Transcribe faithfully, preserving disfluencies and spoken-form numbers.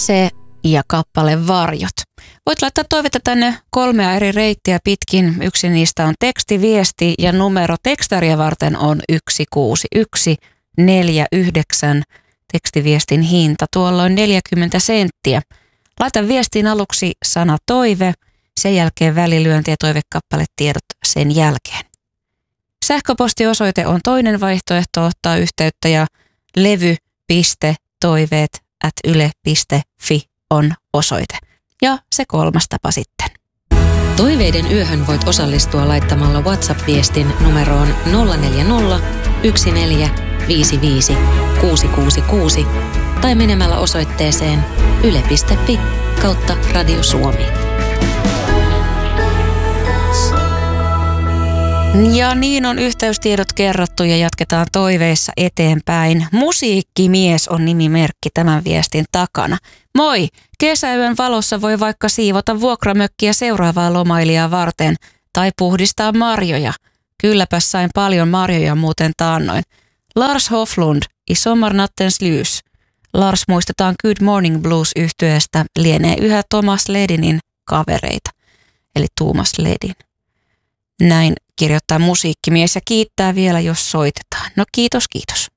Se ja kappale Varjot. Voit laittaa toivetta tänne kolmea eri reittiä pitkin. Yksi niistä on tekstiviesti ja numero tekstaria varten on yksi kuusi yksi neljä yhdeksän. Tekstiviestin hinta tuolloin neljäkymmentä senttiä. Laita viestiin aluksi sana toive, sen jälkeen välilyönti ja toivekappaletiedot sen jälkeen. Sähköpostiosoite on toinen vaihtoehto ottaa yhteyttä ja levy.toiveet at yle piste fi on osoite. Ja se kolmas tapa sitten. Toiveiden yöhön voit osallistua laittamalla WhatsApp-viestin numeroon nolla neljä nolla yksi neljä viisi viisi kuusi kuusi kuusi tai menemällä osoitteeseen yle piste fi kautta Radio Suomi. Ja niin on yhteystiedot kerrottu ja jatketaan toiveissa eteenpäin. Musiikkimies on nimimerkki tämän viestin takana. Moi! Kesäyön valossa voi vaikka siivota vuokramökkiä seuraavaa lomailijaa varten tai puhdistaa marjoja. Kylläpäs sain paljon marjoja muuten taannoin. Lars Hoflund i Sommarnattens ljus. Lars muistetaan Good Morning Blues-yhtyeestä, lienee yhä Thomas Ledinin kavereita, eli Thomas Ledin. Näin kirjoittaa musiikkimies ja kiittää vielä, jos soitetaan. No kiitos, kiitos.